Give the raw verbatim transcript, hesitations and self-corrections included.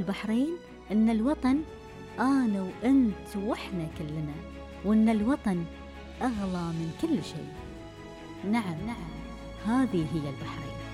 البحرين إن الوطن أنا وأنت وإحنا كلنا، وإن الوطن أغلى من كل شيء. نعم نعم، هذه هي البحرين.